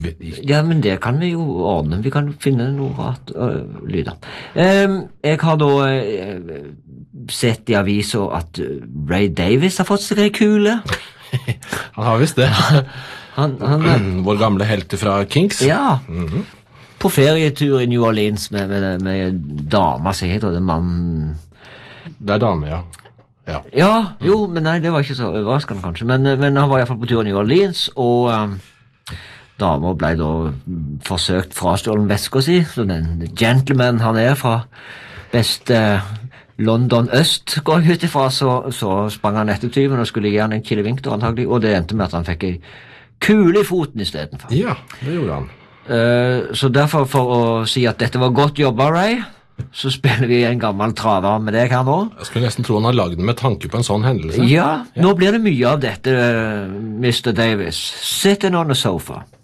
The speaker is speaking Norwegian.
Ja, men det kan vi jo ordne. Vi kan finne noe rart lyder. Jeg har da sett i avisen at Ray Davis har fått seg en kule. Han har visst det. Han Vår gamle helt fra Kinks. Ja, på ferietur i New Orleans med dama, så heter det mann. Det er dame, ja. Ja, jo, men nei, det var ikke så overraskende kanskje, men han var i hvert fall på tur i New Orleans, og damer ble da forsøkt frastjålet veska si, så den gentleman han er fra beste London Øst, går jeg ut ifra, så sprang han etter tyven og skulle gi han en kilevink da antagelig, og det endte med at han fikk en kule i foten i stedet for. Ja, det gjorde han. Så derfor, for å si at dette var godt jobba, Ray, så spiller vi en gammel traver med deg her nå. Jeg skulle nesten tro han har laget den med tanke på en sånn hendelse. Ja, nå blir det mye av dette, Mr. Davis. Sitting on the sofa.